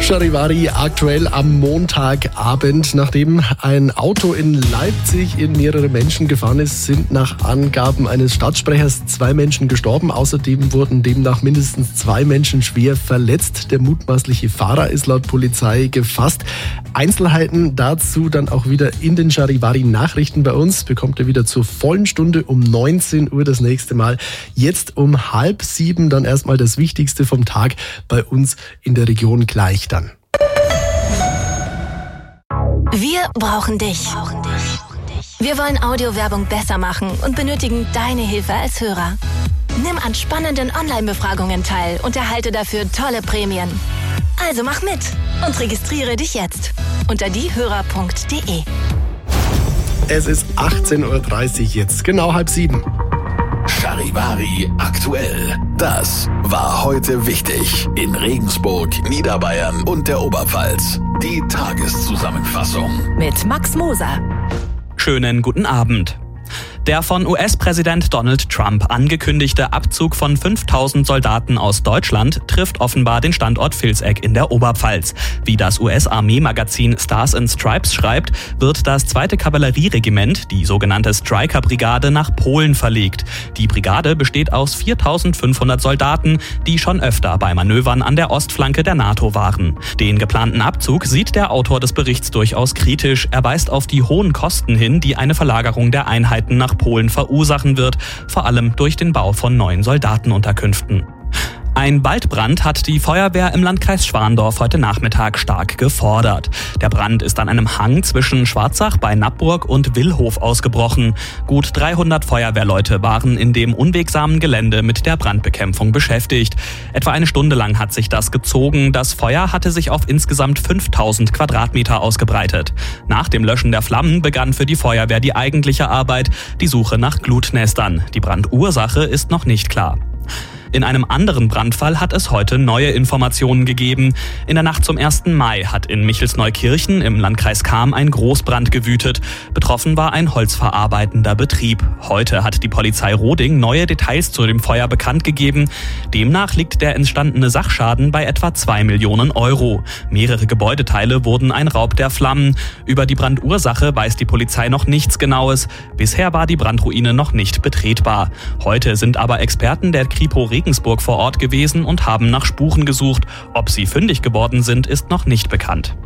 Charivari aktuell am Montagabend. Nachdem ein Auto in Leipzig in mehrere Menschen gefahren ist, sind nach Angaben eines Stadtsprechers 2 Menschen gestorben. Außerdem wurden demnach mindestens 2 Menschen schwer verletzt. Der mutmaßliche Fahrer ist laut Polizei gefasst. Einzelheiten dazu dann auch wieder in den Charivari-Nachrichten bei uns. Bekommt ihr wieder zur vollen Stunde um 19 Uhr das nächste Mal. Jetzt um 6:30 dann erstmal das Wichtigste vom Tag bei uns in der Region gleich dann. Wir brauchen dich. Wir wollen Audiowerbung besser machen und benötigen deine Hilfe als Hörer. Nimm an spannenden Online-Befragungen teil und erhalte dafür tolle Prämien. Also mach mit und registriere dich jetzt unter diehörer.de. Es ist 18:30 Uhr jetzt, genau 6:30. Charivari aktuell. Das war heute wichtig in Regensburg, Niederbayern und der Oberpfalz. Die Tageszusammenfassung Mit Max Moser. Schönen guten Abend. Der von US-Präsident Donald Trump angekündigte Abzug von 5.000 Soldaten aus Deutschland trifft offenbar den Standort Vilseck in der Oberpfalz. Wie das US-Armee-Magazin Stars and Stripes schreibt, wird das 2. Kavallerieregiment, die sogenannte Stryker-Brigade, nach Polen verlegt. Die Brigade besteht aus 4.500 Soldaten, die schon öfter bei Manövern an der Ostflanke der NATO waren. Den geplanten Abzug sieht der Autor des Berichts durchaus kritisch. Er weist auf die hohen Kosten hin, die eine Verlagerung der Einheiten nach Polen verursachen wird, vor allem durch den Bau von neuen Soldatenunterkünften. Ein Waldbrand hat die Feuerwehr im Landkreis Schwandorf heute Nachmittag stark gefordert. Der Brand ist an einem Hang zwischen Schwarzach bei Nappburg und Willhof ausgebrochen. Gut 300 Feuerwehrleute waren in dem unwegsamen Gelände mit der Brandbekämpfung beschäftigt. Etwa eine Stunde lang hat sich das gezogen. Das Feuer hatte sich auf insgesamt 5.000 Quadratmeter ausgebreitet. Nach dem Löschen der Flammen begann für die Feuerwehr die eigentliche Arbeit, die Suche nach Glutnestern. Die Brandursache ist noch nicht klar. In einem anderen Brandfall hat es heute neue Informationen gegeben. In der Nacht zum 1. Mai hat in Michelsneukirchen im Landkreis Cham ein Großbrand gewütet. Betroffen war ein holzverarbeitender Betrieb. Heute hat die Polizei Roding neue Details zu dem Feuer bekannt gegeben. Demnach liegt der entstandene Sachschaden bei etwa 2 Millionen Euro. Mehrere Gebäudeteile wurden ein Raub der Flammen. Über die Brandursache weiß die Polizei noch nichts Genaues. Bisher war die Brandruine noch nicht betretbar. Heute sind aber Experten der Kripo Regensburg vor Ort gewesen und haben nach Spuren gesucht. Ob sie fündig geworden sind, ist noch nicht bekannt.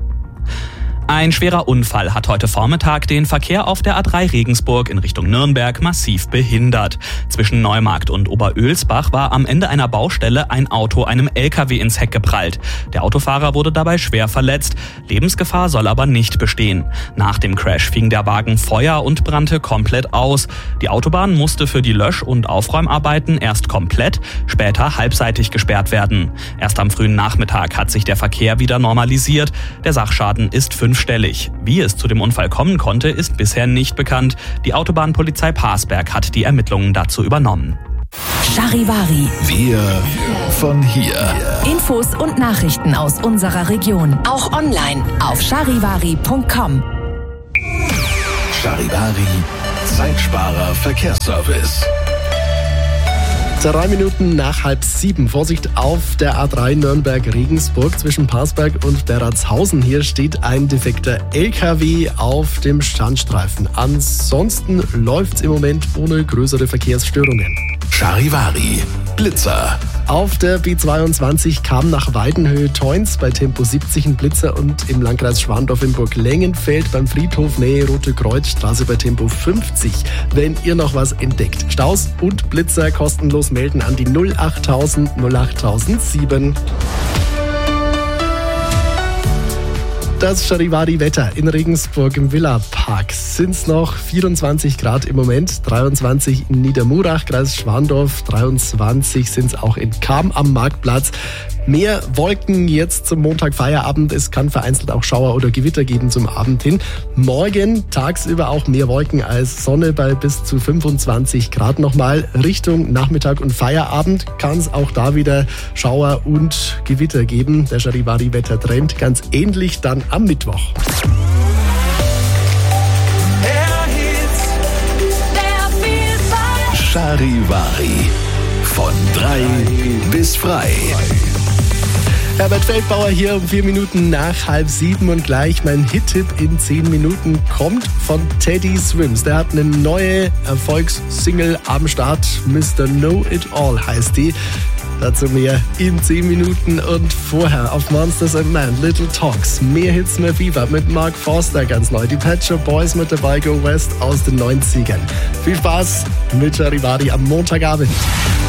Ein schwerer Unfall hat heute Vormittag den Verkehr auf der A3 Regensburg in Richtung Nürnberg massiv behindert. Zwischen Neumarkt und Oberölsbach war am Ende einer Baustelle ein Auto einem LKW ins Heck geprallt. Der Autofahrer wurde dabei schwer verletzt. Lebensgefahr soll aber nicht bestehen. Nach dem Crash fing der Wagen Feuer und brannte komplett aus. Die Autobahn musste für die Lösch- und Aufräumarbeiten erst komplett, später halbseitig gesperrt werden. Erst am frühen Nachmittag hat sich der Verkehr wieder normalisiert. Der Sachschaden ist 5stellig. Wie es zu dem Unfall kommen konnte, ist bisher nicht bekannt. Die Autobahnpolizei Parsberg hat die Ermittlungen dazu übernommen. Charivari. Wir von hier. Infos und Nachrichten aus unserer Region. Auch online auf charivari.com. Charivari, Zeitsparer Verkehrsservice. 3 Minuten nach 6:30. Vorsicht auf der A3 Nürnberg-Regensburg zwischen Parsberg und Berratshausen. Hier steht ein defekter LKW auf dem Standstreifen. Ansonsten läuft's im Moment ohne größere Verkehrsstörungen. Charivari, Blitzer. Auf der B22 kam nach Weidenhöhe-Teunz bei Tempo 70 ein Blitzer und im Landkreis Schwandorf in Burglengenfeld beim Friedhof Nähe Rote Kreuzstraße bei Tempo 50. Wenn ihr noch was entdeckt. Staus und Blitzer kostenlos melden an die 08000 08007. Das Charivari-Wetter in Regensburg im Villapark sind es noch 24 Grad im Moment, 23 in Niedermurach, Kreis Schwandorf, 23 sind es auch in Cham am Marktplatz. Mehr Wolken jetzt zum Montag-Feierabend. Es kann vereinzelt auch Schauer oder Gewitter geben zum Abend hin. Morgen tagsüber auch mehr Wolken als Sonne bei bis zu 25 Grad nochmal. Richtung Nachmittag und Feierabend kann es auch da wieder Schauer und Gewitter geben. Der Charivari-Wettertrend ganz ähnlich dann am Mittwoch. Charivari. Von 3 bis frei. Herbert Feldbauer hier um 4 Minuten nach 6:30 und gleich mein Hit-Tipp in 10 Minuten kommt von Teddy Swims. Der hat eine neue Erfolgssingle am Start. Mr. Know It All heißt die. Dazu mehr in 10 Minuten und vorher auf Monsters & Men, Little Talks. Mehr Hits, mehr Fieber mit Mark Forster ganz neu. Die Pet Shop Boys mit dabei, Go West aus den 90ern. Viel Spaß mit Charivari am Montagabend.